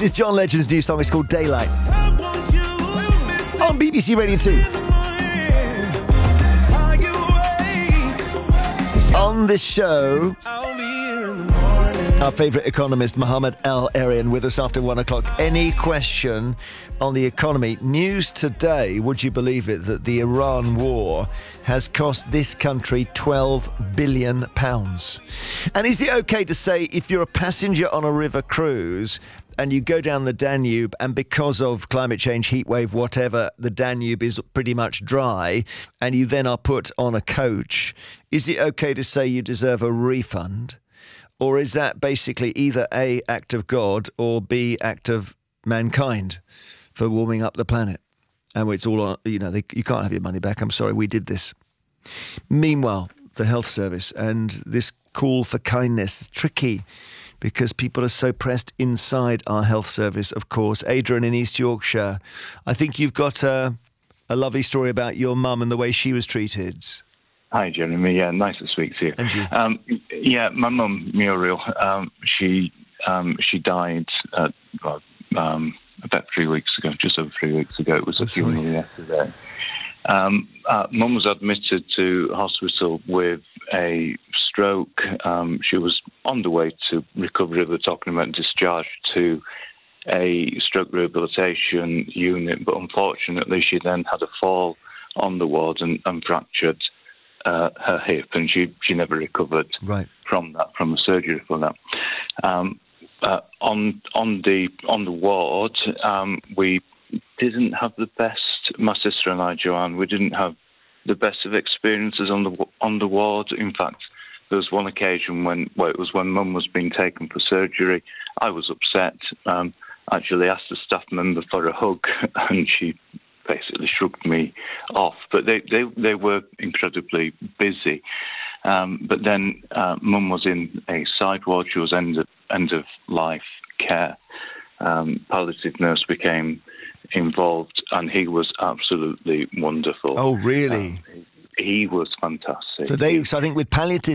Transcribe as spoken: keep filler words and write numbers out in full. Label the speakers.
Speaker 1: This is John Legend's new song. It's called Daylight. On B B C Radio two. On this show, our favourite economist, Mohammed Al-Erian, with us after one o'clock. Any question on the economy? News today, would you believe it, that the Iran war has cost this country twelve billion pounds. And is it okay to say if you're a passenger on a river cruise and you go down the Danube and because of climate change, heat wave, whatever, the Danube is pretty much dry and you then are put on a coach, is it okay to say you deserve a refund? Or is that basically either A, act of God, or B, act of mankind for warming up the planet? And it's all on, you know, they, you can't have your money back. I'm sorry, we did this. Meanwhile, the health service and this call for kindness is tricky because people are so pressed inside our health service, of course. Adrian in East Yorkshire, I think you've got a, a lovely story about your mum and the way she was treated.
Speaker 2: Hi, Jeremy. Yeah, nice to speak to you.
Speaker 1: And you?
Speaker 2: Um, yeah, my mum, Muriel, um, she um, she died uh, well, um, about three weeks ago, just over three weeks ago. It was a funeral yesterday. Um, uh, Mum was admitted to hospital with a stroke. Um, she was on the way to recovery. They're talking about discharge to a stroke rehabilitation unit, but unfortunately she then had a fall on the ward and, and fractured Uh, her hip, and she, she never recovered
Speaker 1: right.
Speaker 2: from that, from the surgery for that. Um, uh, on on the on the ward, um, we didn't have the best. My sister and I, Joanne, we didn't have the best of experiences on the on the ward. In fact, there was one occasion when well, it was when Mum was being taken for surgery. I was upset. Um, actually, asked a staff member for a hug, and she basically shrugged me off. But they, they, they were incredibly busy. Um, but then uh, Mum was in a side ward. She was end of, end of life care. Um, palliative nurse became involved, and he was absolutely wonderful.
Speaker 1: Oh, really?
Speaker 2: Um, he, he was fantastic.
Speaker 1: So they, so I think with palliative